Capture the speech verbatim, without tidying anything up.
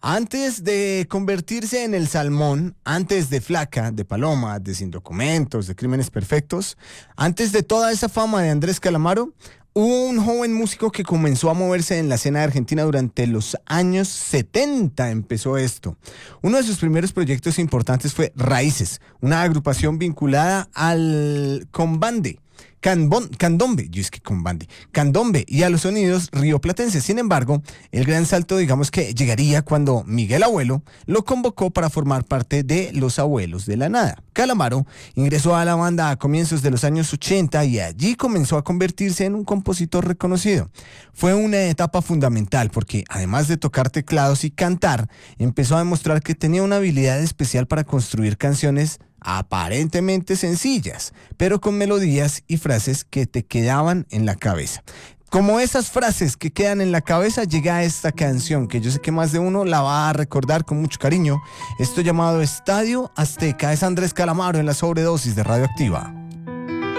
Antes de convertirse en el Salmón, antes de Flaca, de Paloma, de Sin Documentos, de Crímenes Perfectos, antes de toda esa fama de Andrés Calamaro, hubo un joven músico que comenzó a moverse en la escena de Argentina durante los años setenta, empezó esto. Uno de sus primeros proyectos importantes fue Raíces, una agrupación vinculada al Combande. Cambon, candombe, yo es que Combande, candombe y a los sonidos rioplatenses. Sin embargo, el gran salto, digamos que llegaría cuando Miguel Abuelo lo convocó para formar parte de Los Abuelos de la Nada. Calamaro ingresó a la banda a comienzos de los años ochenta y allí comenzó a convertirse en un compositor reconocido. Fue una etapa fundamental porque, además de tocar teclados y cantar, empezó a demostrar que tenía una habilidad especial para construir canciones aparentemente sencillas, pero con melodías y frases que te quedaban en la cabeza. Como esas frases que quedan en la cabeza, llega esta canción que yo sé que más de uno la va a recordar con mucho cariño. Esto llamado Estadio Azteca es Andrés Calamaro en la sobredosis de Radioactiva.